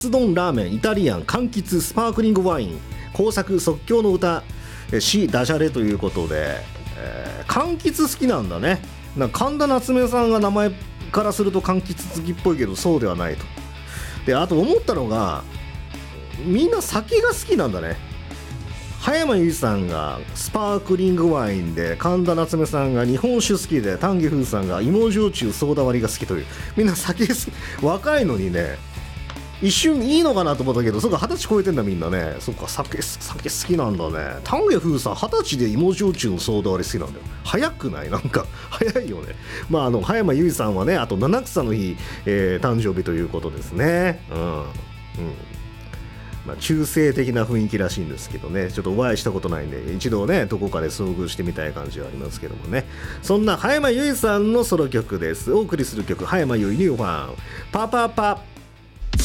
丼ラーメンイタリアン柑橘スパークリングワイン工作即興の歌詩ダジャレということで、柑橘好きなんだね。なんか神田夏目さんが名前からすると柑橘好きっぽいけどそうではないと。であと思ったのがみんな酒が好きなんだね。葉山由依さんがスパークリングワインで、神田夏目さんが日本酒好きで、丹下風さんが芋焼酎ソーダ割りが好きという、みんな酒若いのにね、一瞬いいのかなと思ったけど、そうか20歳超えてんだみんなね。そっか酒好きなんだね。丹下風さん20歳で芋焼酎のソーダ割り好きなんだよ。早くない？なんか早いよね。葉山由依さんはね、あと七草の日、誕生日ということですね。中性的な雰囲気らしいんですけどね、ちょっとお会いしたことないんで一度ねどこかで遭遇してみたい感じはありますけどもね。そんな葉山由依さんのソロ曲です。お送りする曲、葉山由依ニューファンパパパ